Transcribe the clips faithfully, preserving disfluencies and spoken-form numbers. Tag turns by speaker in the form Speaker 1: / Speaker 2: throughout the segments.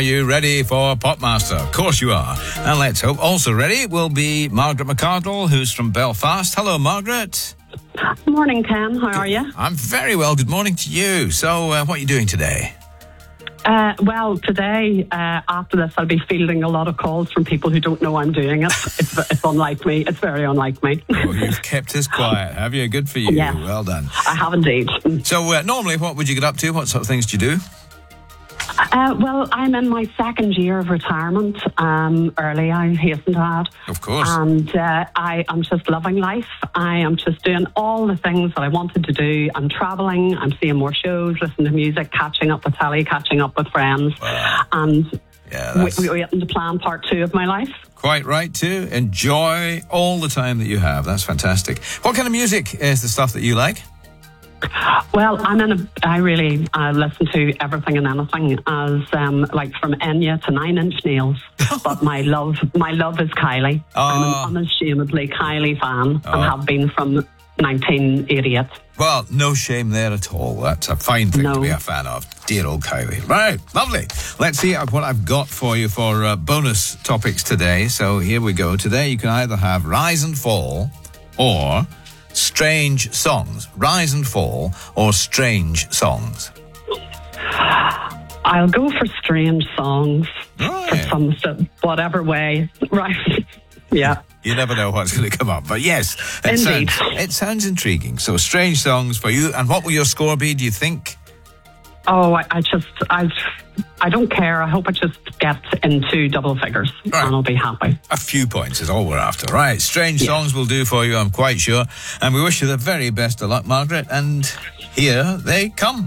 Speaker 1: Are you ready for Popmaster? Of course you are. And let's hope also ready will be Margaret McCardle, who's from Belfast. Hello, Margaret.
Speaker 2: Morning, Ken. How are you?
Speaker 1: I'm very well. Good morning to you. So, uh, what are you doing today?
Speaker 2: Uh, well, today, uh, after this, I'll be fielding a lot of calls from people who don't know I'm doing it. It's, it's unlike me. It's very unlike me.
Speaker 1: Oh, you've kept us quiet, have you? Good for you.
Speaker 2: Yes.
Speaker 1: Well done.
Speaker 2: I have indeed.
Speaker 1: So, uh, normally, what would you get up to? What sort of things do you do?
Speaker 2: Uh, well, I'm in my second year of retirement. Um, early, I hasten to add.
Speaker 1: Of course.
Speaker 2: And uh, I am just loving life. I am just doing all the things that I wanted to do. I'm travelling. I'm seeing more shows, listening to music, catching up with telly, catching up with friends.
Speaker 1: Wow.
Speaker 2: And
Speaker 1: Yeah,
Speaker 2: we,
Speaker 1: that's
Speaker 2: we're waiting to plan part two of my life.
Speaker 1: quite right, too. Enjoy all the time that you have. That's fantastic. What kind of music is the stuff that you like?
Speaker 2: Well, I'm in a. I really uh, listen to everything and anything, as um, like from Enya to Nine Inch Nails. But my love, my love is Kylie.
Speaker 1: Oh.
Speaker 2: I'm an unashamedly Kylie fan,
Speaker 1: Oh.
Speaker 2: and have been from nineteen eighty-eight.
Speaker 1: Well, no shame there at all. That's a fine thing
Speaker 2: No.
Speaker 1: to be a fan of. Dear old Kylie. Right, lovely. Let's see what I've got for you for uh, bonus topics today. So here we go. Today you can either have Rise and Fall or Strange Songs. Rise and Fall or Strange Songs.
Speaker 2: I'll go for strange songs
Speaker 1: Right.
Speaker 2: for some st- whatever way. Right? Yeah.
Speaker 1: You never know what's going to come up. But yes, it,
Speaker 2: Indeed.
Speaker 1: sounds, it sounds intriguing. So Strange Songs for you. And what will your score be, do you think?
Speaker 2: Oh, I, I just, I've, I don't care. I hope I just get into double figures,
Speaker 1: Right.
Speaker 2: and I'll be happy.
Speaker 1: A few points is all we're after. Right, Strange
Speaker 2: Yeah.
Speaker 1: Songs will do for you, I'm quite sure. And we wish you the very best of luck, Margaret. And here they come.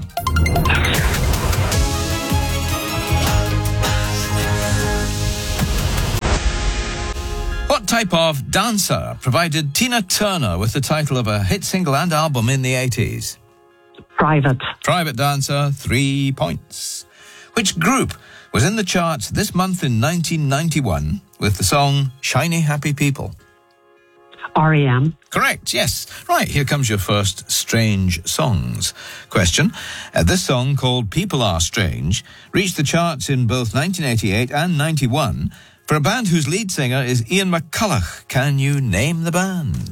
Speaker 1: What type of dancer provided Tina Turner with the title of a hit single and album in the eighties?
Speaker 2: Private.
Speaker 1: Private Dancer, three points. Which group was in the charts this month in nineteen ninety-one with the song Shiny Happy People?
Speaker 2: R E M.
Speaker 1: Correct, yes. Right, here comes your first Strange Songs question. Uh, this song, called People Are Strange, reached the charts in both nineteen eighty-eight and ninety-one for a band whose lead singer is Ian McCulloch. Can you name the band?